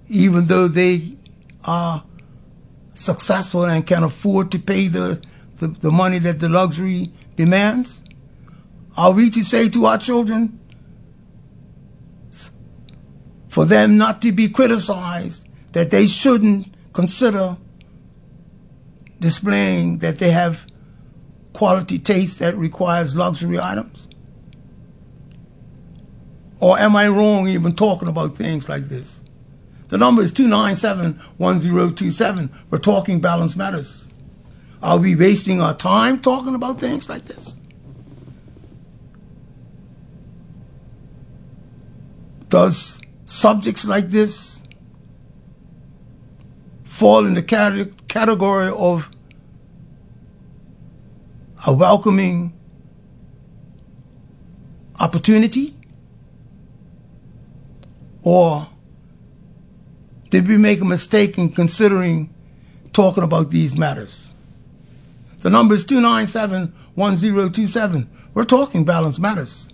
even though they are successful and can afford to pay the money that the luxury demands? Are we to say to our children, for them not to be criticized, that they shouldn't consider displaying that they have quality taste that requires luxury items? Or am I wrong even talking about things like this? The number is 297-1027. We're talking Balance Matters. Are we wasting our time talking about things like this? Does subjects like this fall in the category of a welcoming opportunity? Or did we make a mistake in considering talking about these matters? The number is 297-1027. We're talking Balance Matters.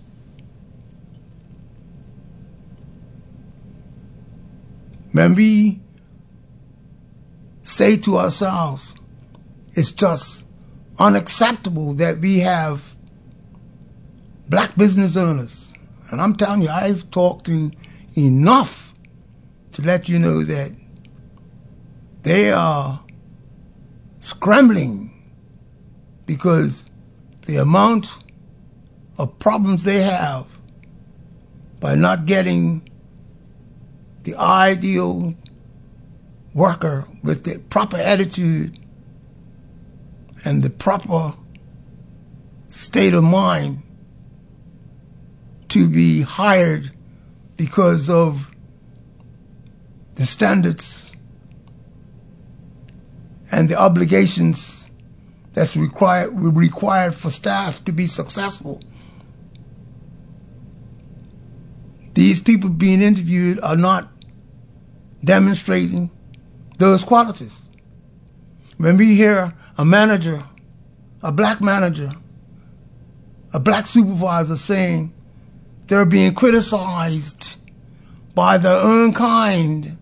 When we say to ourselves, it's just unacceptable that we have black business owners, and I'm telling you, I've talked to enough to let you know that they are scrambling because the amount of problems they have by not getting the ideal worker with the proper attitude and the proper state of mind to be hired because of the standards and the obligations that's required for staff to be successful. These people being interviewed are not demonstrating those qualities. When we hear a manager, a black supervisor saying they're being criticized by their own kind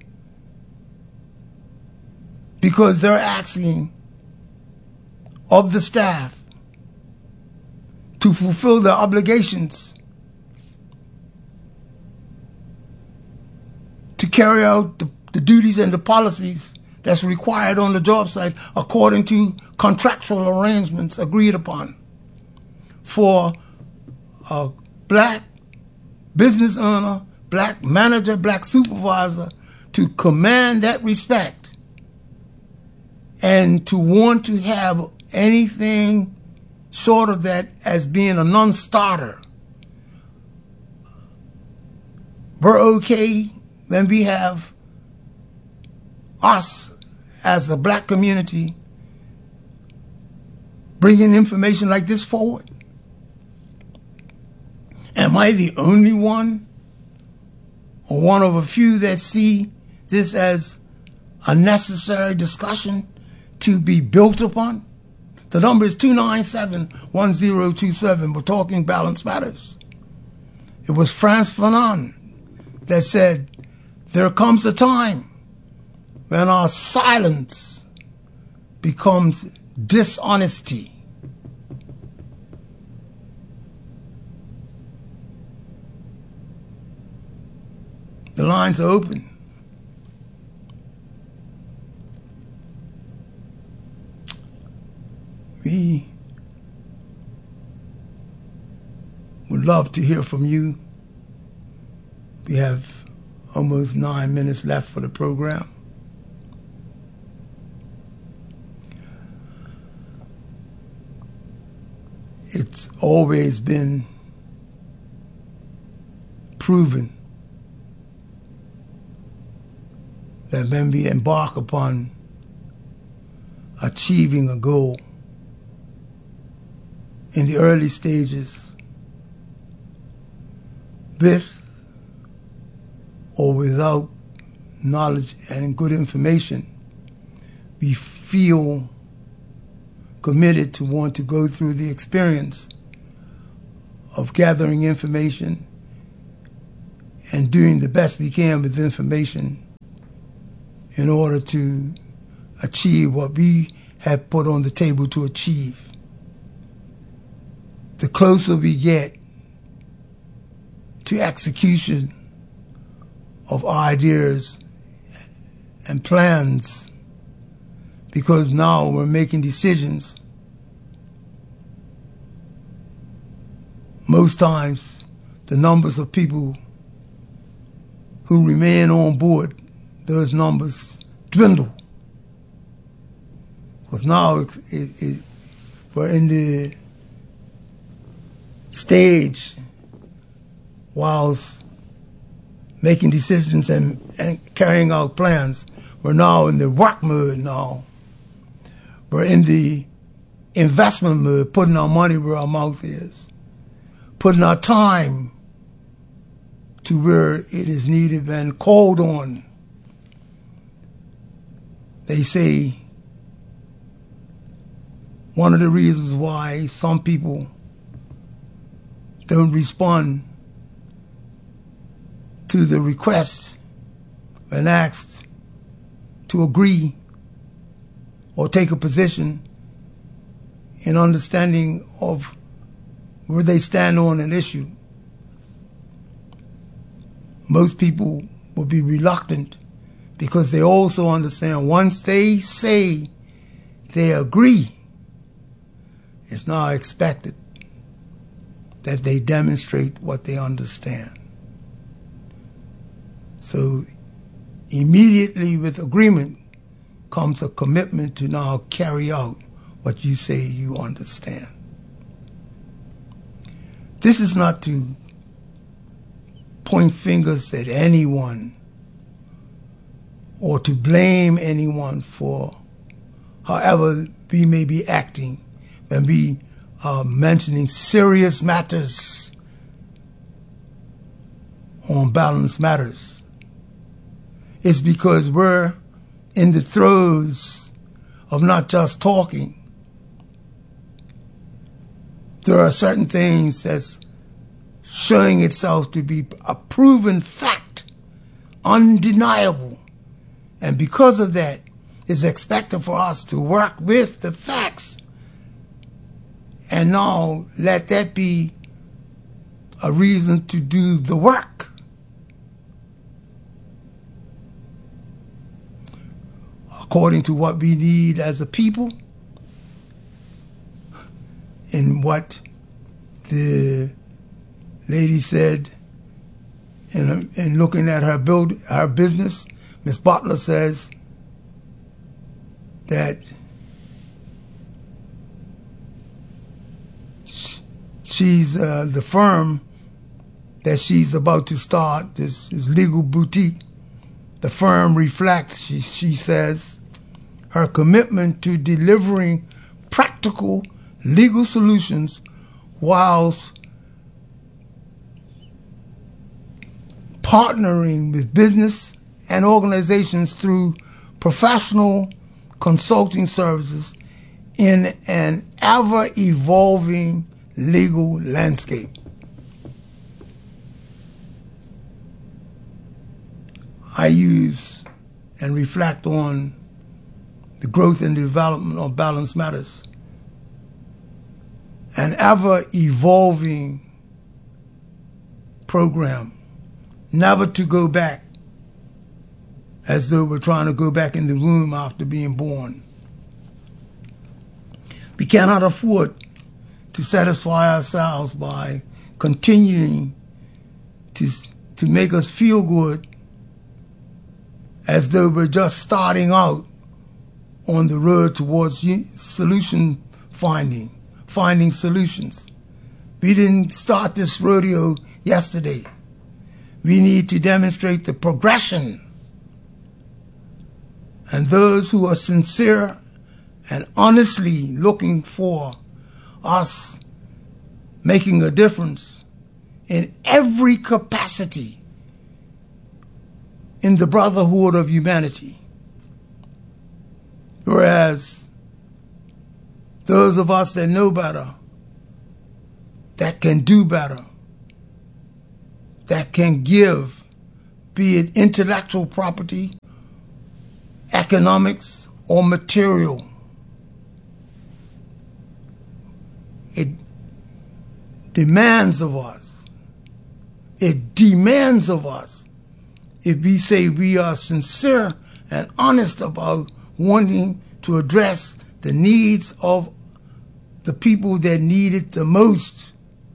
because they're asking of the staff to fulfill their obligations to carry out the duties and the policies that's required on the job site according to contractual arrangements agreed upon. For a black business owner, black manager, black supervisor to command that respect and to want to have anything short of that as being a non-starter. We're okay when we have us as a black community bringing information like this forward. Am I the only one or one of a few that see this as a necessary discussion to be built upon? The number is 297-1027. We're talking Balance Matters. It was Frantz Fanon that said, there comes a time when our silence becomes dishonesty. The lines are open. We would love to hear from you. We have almost 9 minutes left for the program. It's always been proven that when we embark upon achieving a goal in the early stages, with or without knowledge and good information, we feel committed to want to go through the experience of gathering information and doing the best we can with information in order to achieve what we have put on the table to achieve. The closer we get to execution of ideas and plans, because now we're making decisions. Most times, the numbers of people who remain on board, those numbers dwindle. Because now we're in the stage whilst making decisions and carrying out plans. We're now in the work mode now. We're in the investment mode, putting our money where our mouth is, putting our time to where it is needed and called on. They say one of the reasons why some people don't respond to the request when asked to agree or take a position in understanding of where they stand on an issue. Most people will be reluctant because they also understand once they say they agree, it's now expected that they demonstrate what they understand. So immediately with agreement comes a commitment to now carry out what you say you understand. This is not to point fingers at anyone or to blame anyone for however we may be acting when we are mentioning serious matters on Balanced Matters. It's because we're in the throes of not just talking. There are certain things that's showing itself to be a proven fact, undeniable. And because of that, it's expected for us to work with the facts and now let that be a reason to do the work. According to what we need as a people and what the lady said in looking at her business, Ms. Butler says that she's the firm that she's about to start, this legal boutique. The firm reflects, she says, her commitment to delivering practical legal solutions whilst partnering with business and organizations through professional consulting services in an ever-evolving legal landscape. I use and reflect on the growth and development of Balanced Matters, an ever-evolving program, never to go back as though we're trying to go back in the womb after being born. We cannot afford to satisfy ourselves by continuing to make us feel good as though we're just starting out on the road towards solution finding solutions. We didn't start this rodeo yesterday. We need to demonstrate the progression. And those who are sincere and honestly looking for us making a difference in every capacity in the brotherhood of humanity. Whereas those of us that know better, that can do better, that can give, be it intellectual property economics or material. It demands of us. It demands of us, if we say we are sincere and honest about wanting to address the needs of the people that need it the most,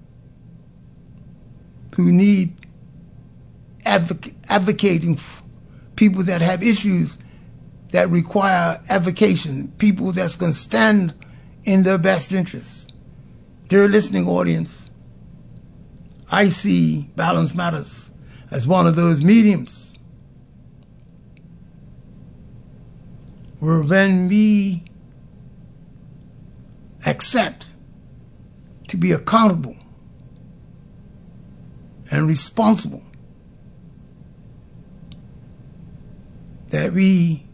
who need advocating, people that have issues that require advocation, people that's going to stand in their best interests. Dear listening audience, I see Balance Matters as one of those mediums where when we accept to be accountable and responsible, that we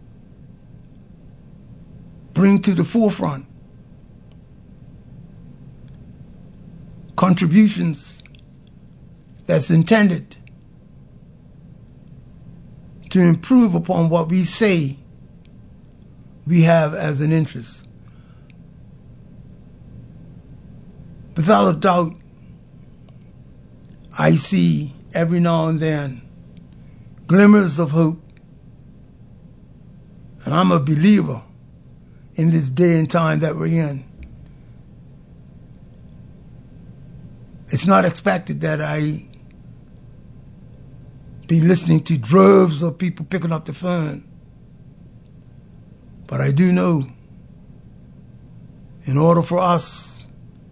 bring to the forefront contributions that's intended to improve upon what we say we have as an interest. Without a doubt, I see every now and then glimmers of hope, and I'm a believer in this day and time that we're in. It's not expected that I be listening to droves of people picking up the phone. But I do know, in order for us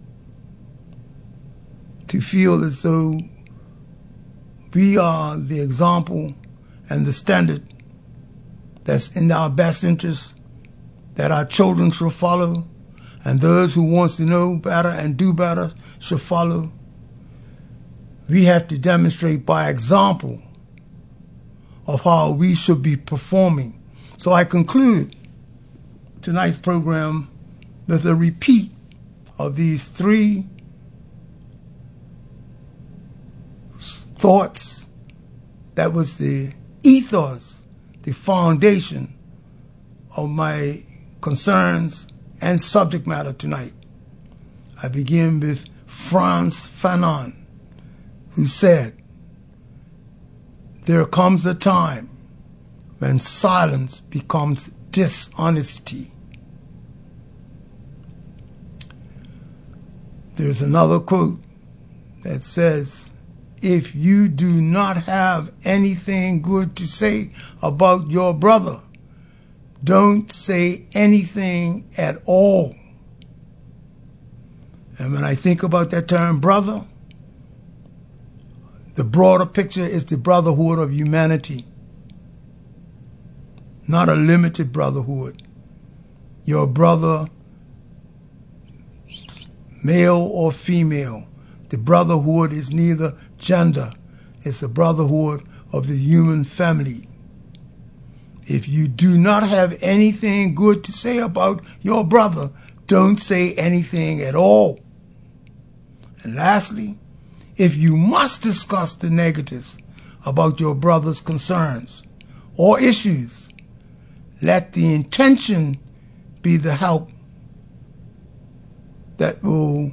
to feel as though we are the example and the standard that's in our best interest, that our children should follow, and those who wants to know better and do better should follow, we have to demonstrate by example of how we should be performing. So I conclude tonight's program with a repeat of these three thoughts that was the ethos, the foundation of my concerns and subject matter tonight. I begin with Frantz Fanon, who said, "There comes a time when silence becomes dishonesty." There's another quote that says, "If you do not have anything good to say about your brother, don't say anything at all." And when I think about that term, brother, the broader picture is the brotherhood of humanity, not a limited brotherhood. Your brother, male or female, the brotherhood is neither gender. It's the brotherhood of the human family. If you do not have anything good to say about your brother, don't say anything at all. And lastly, if you must discuss the negatives about your brother's concerns or issues, let the intention be the help that will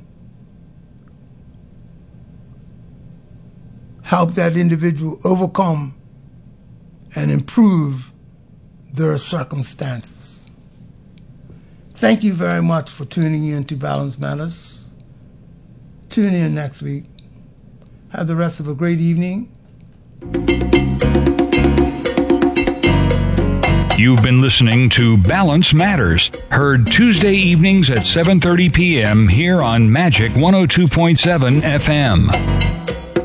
help that individual overcome and improve their circumstances. Thank you very much for tuning in to Balance Matters. Tune in next week. Have the rest of a great evening. You've been listening to Balance Matters, heard Tuesday evenings at 7:30 p.m. here on Magic 102.7 FM.